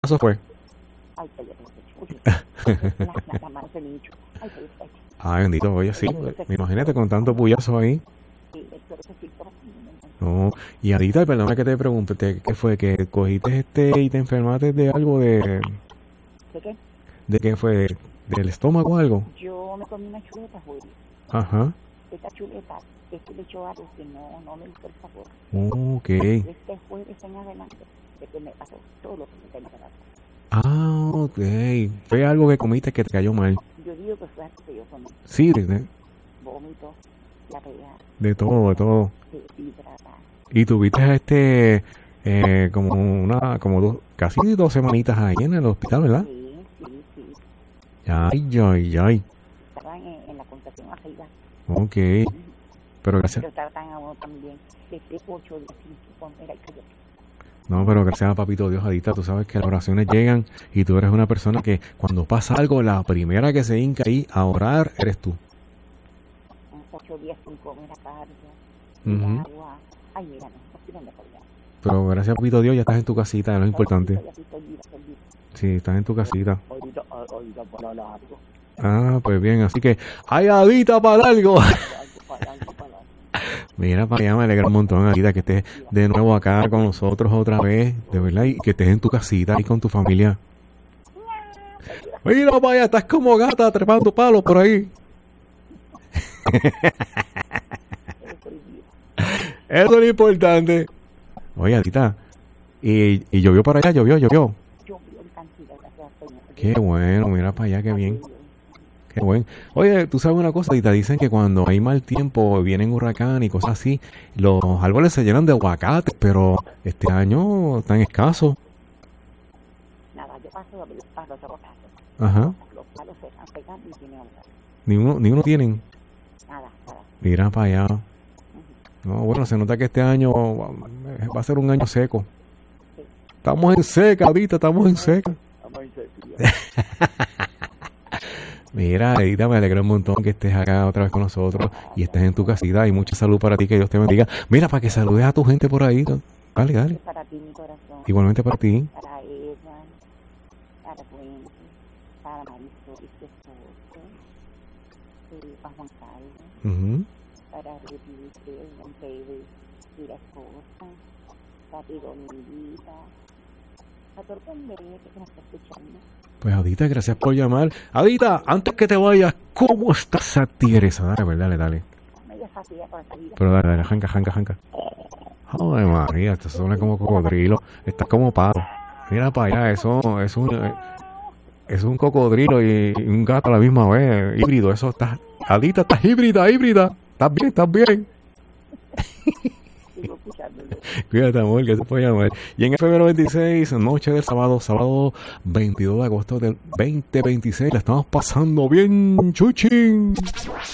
eso fue? Ay, cállate, la mano se me hinchó. Ay, cállate. Ay, bendito, oye, sí. Imagínate con tanto puyazo ahí. Sí, espero que sí, pero No, y ahorita, perdona que te pregunte, ¿qué fue? ¿Que cogiste y te enfermaste de algo ¿de qué? ¿De qué fue? ¿Del estómago o algo? Yo me comí una chuleta, Julio. Ajá. Esta chuleta, le echó algo que no me gustó el sabor. Ok. Este jueves en adelante, que me pasó todo lo que me tenía que dar. Ah, ok. Fue algo que comiste que te cayó mal. Yo digo que fue algo que yo comí. Sí, Vómito, diarrea. de todo. Deshidratar. Y tuviste casi 2 semanitas ahí en el hospital, ¿verdad? Sí. Ay. Estaban en la contación arriba. Ok. Pero gracias. Pero tratan a uno también. Desde 8 días sin comer, cállate. No, pero gracias a Papito Dios, Adita, tú sabes que las oraciones llegan y tú eres una persona que cuando pasa algo, la primera que se hinca ahí a orar eres tú. 8 días sin comer acá, agua. Ay, mira, no estoy donde podía. Pero gracias a Papito Dios ya estás en tu casita, es lo importante. Sí, estás en tu casita. Ahorita para largo. Ah, pues bien, así que ¡ay, Adita, para algo! Mira, para allá me alegra un montón, Adita, que estés de nuevo acá con nosotros otra vez, de verdad, y que estés en tu casita y con tu familia. Mira para allá, estás como gata trepando palos por ahí. Eso es lo importante. Oye, Adita, y llovió para allá, llovió. Llovió en cantidad, gracias a Dios. Qué bueno, mira para allá, qué bien. Qué bueno. Oye, tú sabes una cosa, Adita, dicen que cuando hay mal tiempo, vienen huracanes y cosas así, los árboles se llenan de aguacates, pero este año están escasos. Nada, yo paso a ver los palos aguacates. Ajá. Los palos se están pegando y tienen aguacate. Ni uno tienen. Nada. Mira para allá. No, bueno, se nota que este año va a ser un año seco. Sí. Estamos en seca, Adita, estamos en seca. Mira, Edita, me alegra un montón que estés acá otra vez con nosotros y estés en tu casita y mucha salud para ti, que Dios te bendiga. Mira, para que saludes a tu gente por ahí. Dale. Para ti, mi corazón. Igualmente para ti. Para Evan, para Wendy, para Marisol y su esposo, para Juan Carlos, para Rudy, Baby y la esposa, para ti, Dominguita, para todo el mundo que nos está escuchando. Pues Adita, gracias por llamar. Adita, antes que te vayas, ¿cómo estás a Teresa? Dale. Media fatiga para salir. Pero dale, janca. Ay, María, esto suena como cocodrilo. Estás como palo. Mira para allá, eso es un cocodrilo y un gato a la misma vez. Híbrido, eso está. Adita, estás híbrida. Estás bien. Cuídate, amor, que se puede llamar. Y en FM 96, noche del sábado 22 de agosto del 2026, la estamos pasando bien, chuchín.